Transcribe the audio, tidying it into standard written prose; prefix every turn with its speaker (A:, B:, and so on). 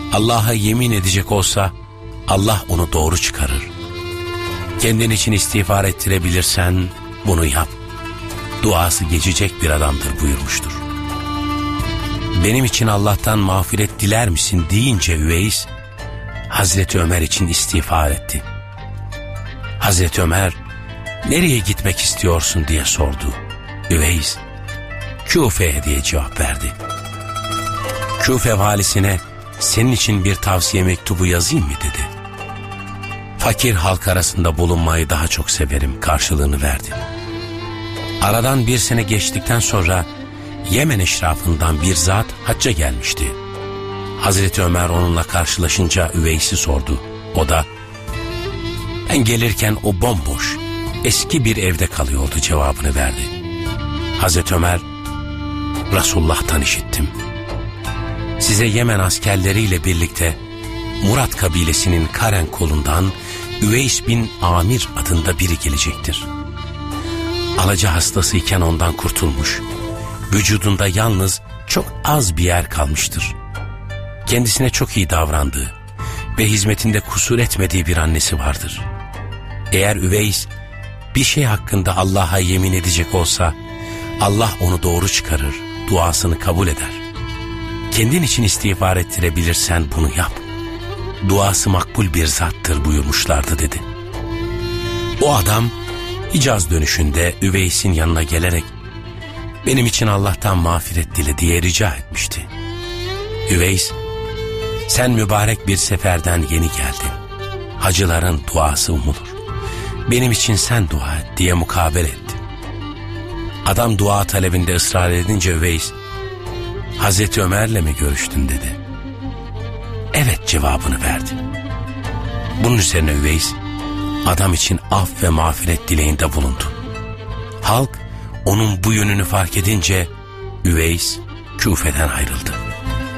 A: Allah'a yemin edecek olsa Allah onu doğru çıkarır. Kendin için istiğfar ettirebilirsen bunu yap. Duası geçecek bir adamdır buyurmuştur. Benim için Allah'tan mağfiret diler misin deyince Üveys, Hazreti Ömer için istiğfar etti. Hazreti Ömer, nereye gitmek istiyorsun diye sordu. Üveys, Küfe'ye diye cevap verdi. Küfe valisine senin için bir tavsiye mektubu yazayım mı dedi. Fakir halk arasında bulunmayı daha çok severim karşılığını verdi. Aradan 1 sene geçtikten sonra Yemen eşrafından bir zat hacca gelmişti. Hazreti Ömer onunla karşılaşınca Üveys'i sordu. O da, ben gelirken o bomboş, eski bir evde kalıyordu cevabını verdi. Hazreti Ömer, Resulullah'tan işittim. Size Yemen askerleriyle birlikte Murat kabilesinin Karen kolundan Üveys bin Amir adında biri gelecektir. Alaca hastasıyken ondan kurtulmuş, vücudunda yalnız çok az bir yer kalmıştır. Kendisine çok iyi davrandığı ve hizmetinde kusur etmediği bir annesi vardır. Eğer Üveys bir şey hakkında Allah'a yemin edecek olsa Allah onu doğru çıkarır, duasını kabul eder. Kendin için istiğfar ettirebilirsen bunu yap. Duası makbul bir zattır buyurmuşlardı dedi. O adam Hicaz dönüşünde Üveys'in yanına gelerek benim için Allah'tan mağfiret dile diye rica etmişti. Üveys, sen mübarek bir seferden yeni geldin. Hacıların duası umulur. Benim için sen dua et diye mukabele etti. Adam dua talebinde ısrar edince Üveys, Hazreti Ömer'le mi görüştün dedi. Evet cevabını verdi. Bunun üzerine Üveys, adam için af ve mağfiret dileğinde bulundu. Halk onun bu yönünü fark edince Üveys Küfe'den ayrıldı.